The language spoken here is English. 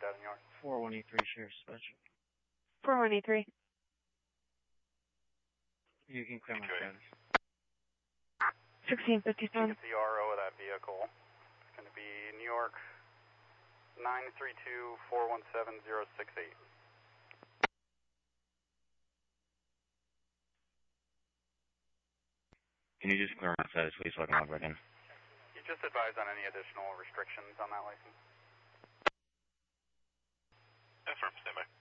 out of New York. 4183 Sheriff Special. 4183. You can clear my status. 1657. You can get the RO of that vehicle. It's going to be New York 932-417-068. Can you just clear my status, please, so I can log back in? You just advise on any additional restrictions on that license. Affirm, stand by.